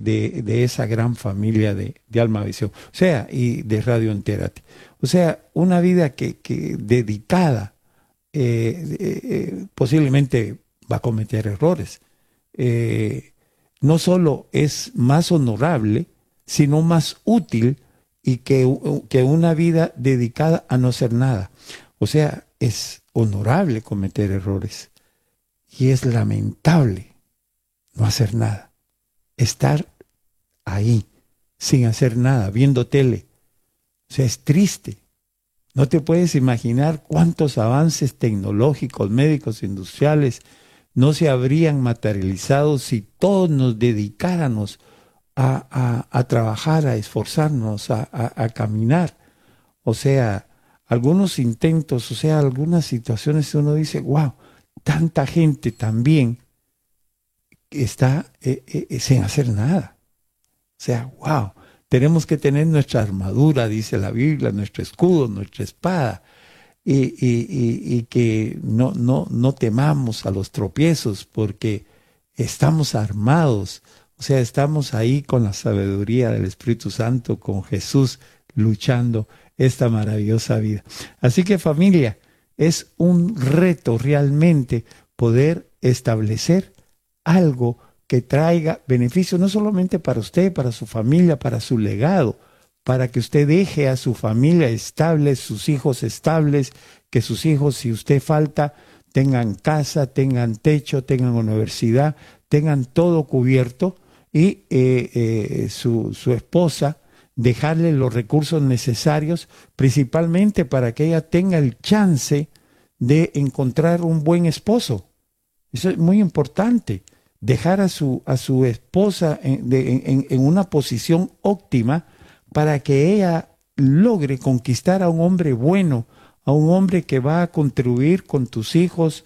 de esa gran familia de Alma Visión, o sea, y de Radio Entérate. O sea, una vida que dedicada, posiblemente va a cometer errores. No solo es más honorable, sino más útil y que una vida dedicada a no hacer nada. O sea, es honorable cometer errores y es lamentable no hacer nada. Estar ahí sin hacer nada, viendo tele. O sea, es triste. No te puedes imaginar cuántos avances tecnológicos, médicos, industriales no se habrían materializado si todos nos dedicáramos a trabajar, a esforzarnos, a caminar. O sea, algunos intentos, o sea, algunas situaciones uno dice, wow, tanta gente también está sin hacer nada. O sea, wow, tenemos que tener nuestra armadura, dice la Biblia, nuestro escudo, nuestra espada, y que no temamos a los tropiezos porque estamos armados. O sea, estamos ahí con la sabiduría del Espíritu Santo, con Jesús luchando esta maravillosa vida. Así que familia, es un reto realmente poder establecer algo que traiga beneficio no solamente para usted, para su familia, para su legado, para que usted deje a su familia estable, sus hijos estables, que sus hijos, si usted falta, tengan casa, tengan techo, tengan universidad, tengan todo cubierto, y su esposa dejarle los recursos necesarios, principalmente para que ella tenga el chance de encontrar un buen esposo. Eso es muy importante, dejar a su esposa en una posición óptima para que ella logre conquistar a un hombre bueno, a un hombre que va a contribuir con tus hijos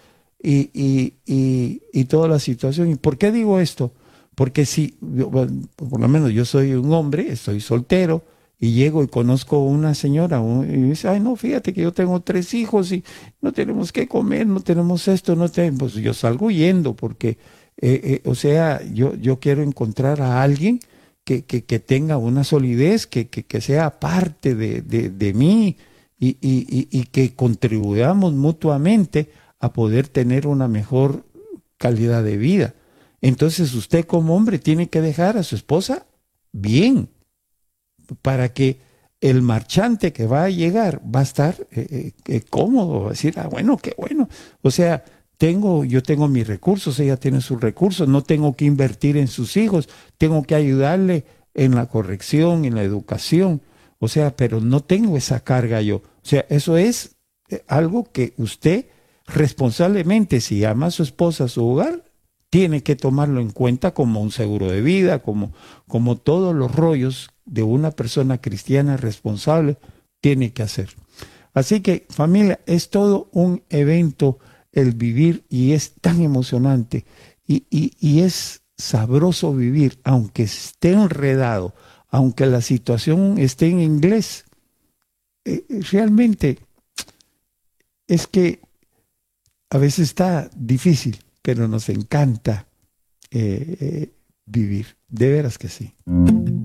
y toda la situación. ¿Y por qué digo esto? Porque si, por lo menos yo soy un hombre, estoy soltero, y llego y conozco a una señora y dice, ay no, fíjate que yo tengo 3 hijos y no tenemos qué comer, no tenemos esto, no tenemos, pues yo salgo huyendo porque, o sea, yo quiero encontrar a alguien que tenga una solidez, que sea parte de mí y que contribuyamos mutuamente a poder tener una mejor calidad de vida. Entonces usted como hombre tiene que dejar a su esposa bien, para que el marchante que va a llegar va a estar cómodo, va a decir, ah, bueno, qué bueno. O sea, yo tengo mis recursos, ella tiene sus recursos, no tengo que invertir en sus hijos, tengo que ayudarle en la corrección, en la educación, o sea, pero no tengo esa carga yo. O sea, eso es algo que usted responsablemente, si ama a su esposa, a su hogar, tiene que tomarlo en cuenta como un seguro de vida, como todos los rollos de una persona cristiana responsable tiene que hacer. Así que, familia, es todo un evento el vivir y es tan emocionante y es sabroso vivir, aunque esté enredado, aunque la situación esté en inglés. Realmente es que a veces está difícil, pero nos encanta vivir, de veras que sí.